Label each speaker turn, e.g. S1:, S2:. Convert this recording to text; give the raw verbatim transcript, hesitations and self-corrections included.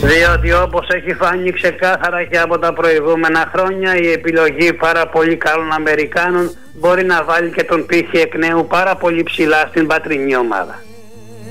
S1: Διότι όπως έχει φανεί ξεκάθαρα και από τα προηγούμενα χρόνια, η επιλογή πάρα πολύ καλών Αμερικάνων μπορεί να βάλει και τον πύχη εκ νέου πάρα πολύ ψηλά στην πατρινή ομάδα.